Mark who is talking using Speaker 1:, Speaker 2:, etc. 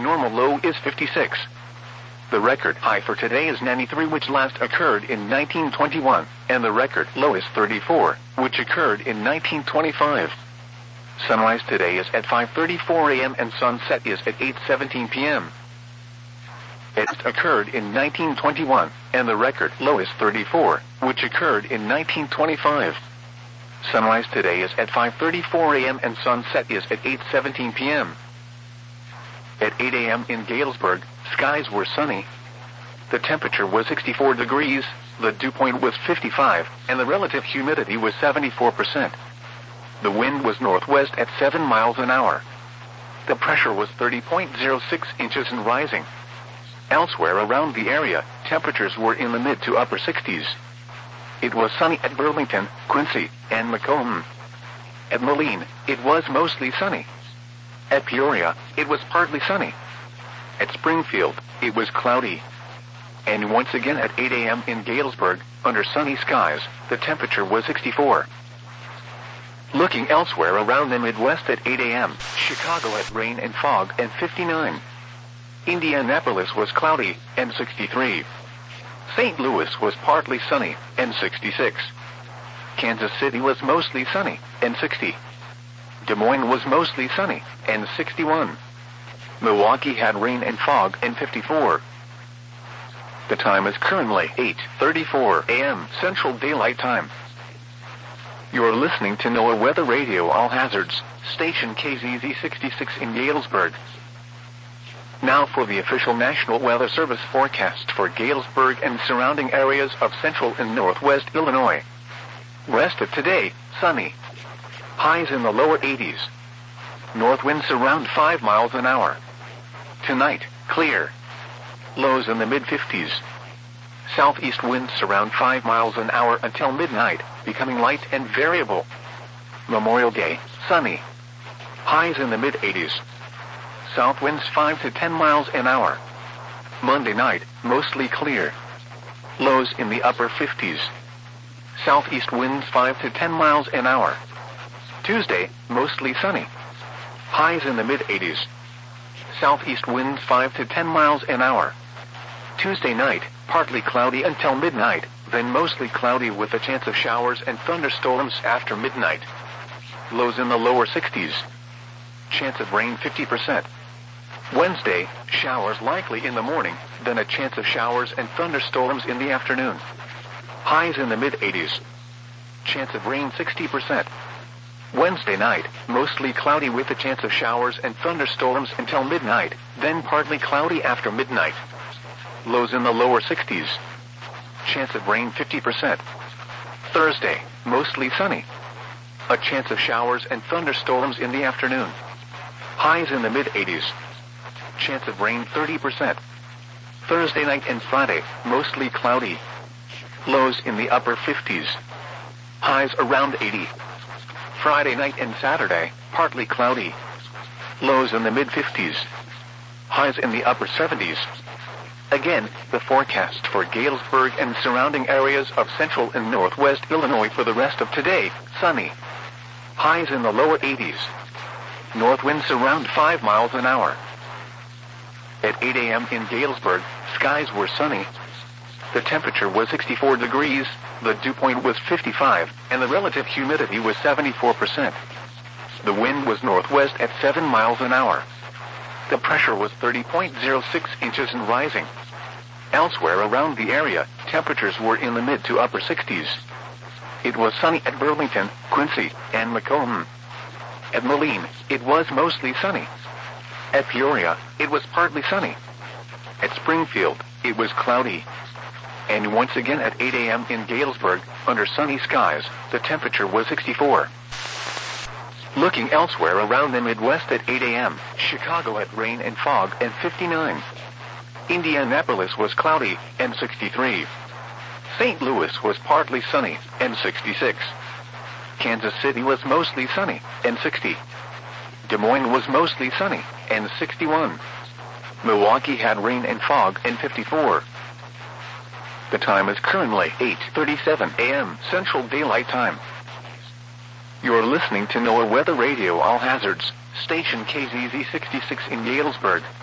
Speaker 1: normal low is 56. The record high for today is 93, which last occurred in 1921, and the record low is 34, which occurred in 1925. Sunrise today is at 5:34 a.m. and sunset is at 8:17 p.m. It occurred in 1921, and the record low is 34, which occurred in 1925. Sunrise today is at 5:34 a.m. and sunset is at 8:17 p.m. At 8 a.m. in Galesburg, skies were sunny. The temperature was 64 degrees, the dew point was 55, and the relative humidity was 74%. The wind was northwest at 7 miles an hour. The pressure was 30.06 inches and rising. Elsewhere around the area, temperatures were in the mid to upper 60s. It was sunny at Burlington, Quincy, and Macomb. At Moline, it was mostly sunny. At Peoria, it was partly sunny. At Springfield, it was cloudy. And once again at 8 a.m. in Galesburg, under sunny skies, the temperature was 64. Looking elsewhere around the Midwest at 8 a.m., Chicago had rain and fog and 59. Indianapolis was cloudy and 63. St. Louis was partly sunny and 66. Kansas City was mostly sunny and 60. Des Moines was mostly sunny and 61. Milwaukee had rain and fog and 54. The time is currently 8:34 a.m. Central Daylight Time. You're listening to NOAA Weather Radio All Hazards, station KZZ 66 in Galesburg. Now for the official National Weather Service forecast for Galesburg and surrounding areas of central and northwest Illinois. Rest of today, sunny. Highs in the lower 80s. North winds around 5 miles an hour. Tonight, clear. Lows in the mid-50s. Southeast winds around 5 miles an hour until midnight, becoming light and variable. Memorial Day, sunny. Highs in the mid-80s. South winds 5 to 10 miles an hour. Monday night, mostly clear. Lows in the upper 50s. Southeast winds 5 to 10 miles an hour. Tuesday, mostly sunny. Highs in the mid-80s. Southeast winds 5 to 10 miles an hour. Tuesday night, partly cloudy until midnight, then mostly cloudy with a chance of showers and thunderstorms after midnight. Lows in the lower 60s. Chance of rain 50%. Wednesday, showers likely in the morning, then a chance of showers and thunderstorms in the afternoon. Highs in the mid-80s. Chance of rain 60%. Wednesday night, mostly cloudy with a chance of showers and thunderstorms until midnight, then partly cloudy after midnight. Lows in the lower 60s. Chance of rain 50%. Thursday, mostly sunny. A chance of showers and thunderstorms in the afternoon. Highs in the mid-80s. Chance of rain 30%. Thursday night and Friday, mostly cloudy. Lows in the upper 50s. Highs around 80. Friday night and Saturday, partly cloudy. Lows in the mid-50s. Highs in the upper 70s. Again, the forecast for Galesburg and surrounding areas of central and northwest Illinois for the rest of today, sunny. Highs in the lower 80s. North winds around 5 miles an hour. At 8 a.m. in Galesburg, skies were sunny. The temperature was 64 degrees, the dew point was 55, and the relative humidity was 74%. The wind was northwest at 7 miles an hour. The pressure was 30.06 inches and rising. Elsewhere around the area, temperatures were in the mid to upper 60s. It was sunny at Burlington, Quincy, and Macomb. At Moline, it was mostly sunny. At Peoria, it was partly sunny. At Springfield, it was cloudy. And once again at 8 a.m. in Galesburg, under sunny skies, the temperature was 64. Looking elsewhere around the Midwest at 8 a.m., Chicago had rain and fog and 59. Indianapolis was cloudy and 63. St. Louis was partly sunny and 66. Kansas City was mostly sunny and 60. Des Moines was mostly sunny and 61. Milwaukee had rain and fog and 54. The time is currently 8:37 a.m. Central Daylight Time. You're listening to NOAA Weather Radio All Hazards, station KZZ 66 in Galesburg.